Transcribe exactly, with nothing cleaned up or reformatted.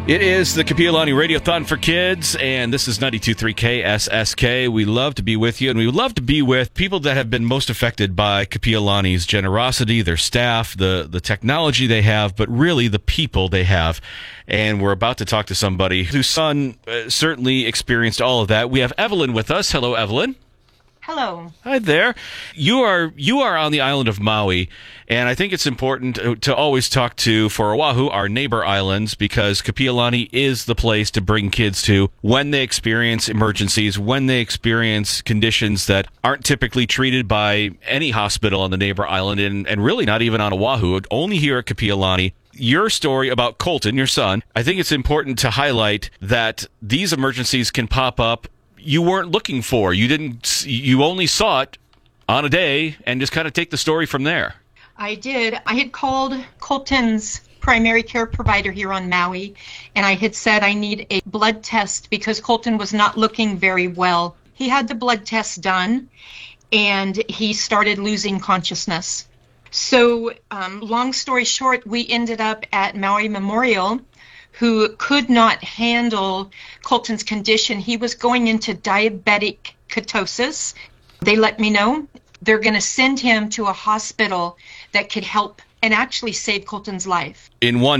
It is the Kapi'olani Radiothon for Kids, and this is ninety-two point three K S S K. We love to be with you, and we would love to be with people that have been most affected by Kapi'olani's generosity, their staff, the, the technology they have, but really the people they have. And we're about to talk to somebody whose son uh, certainly experienced all of that. We have Evelyn with us. Hello, Evelyn. Hello. Hi there. You are you are on the island of Maui, and I think it's important to, to always talk to, for Oahu, our neighbor islands, because Kapi'olani is the place to bring kids to when they experience emergencies, when they experience conditions that aren't typically treated by any hospital on the neighbor island, and, and really not even on Oahu, only here at Kapi'olani. Your story about Colton, your son, I think it's important to highlight that these emergencies can pop up you weren't looking for. You didn't. You only saw it on a day and just kind of take the story from there. I did. I had called Colton's primary care provider here on Maui, and I had said I need a blood test because Colton was not looking very well. He had the blood test done, and he started losing consciousness. So, um, long story short, we ended up at Maui Memorial, who could not handle Colton's condition. He was going into diabetic ketosis. They let me know they're going to send him to a hospital that could help and actually save Colton's life. In one